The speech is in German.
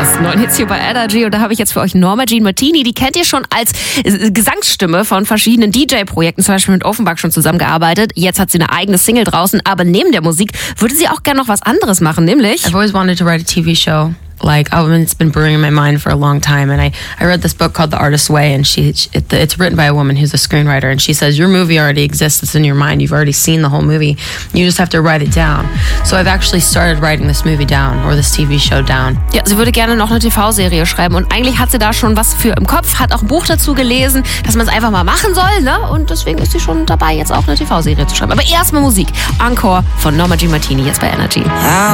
Stars. 9 Hits hier bei Energy und da habe ich jetzt für euch Norma Jean Martini. Die kennt ihr schon als Gesangsstimme von verschiedenen DJ-Projekten, zum Beispiel mit Offenbach schon zusammengearbeitet. Jetzt hat sie eine eigene Single draußen, aber neben der Musik würde sie auch gerne noch was anderes machen, nämlich... I've always wanted to write a TV show. Like, it's been brewing in my mind for a long time. And I read this book called The Artist's Way, and it's written by a woman who's a screenwriter. And she says, your movie already exists. It's in your mind. You've already seen the whole movie. You just have to write it down. So I've actually started writing this movie down, or this TV show down. Ja, sie würde gerne noch eine TV-Serie schreiben. Und eigentlich hat sie da schon was für im Kopf, hat auch ein Buch dazu gelesen, dass man es einfach mal machen soll, ne? Und deswegen ist sie schon dabei, jetzt auch eine TV-Serie zu schreiben. Aber erstmal Musik. Encore von Norma Jean Martini, jetzt bei Energy.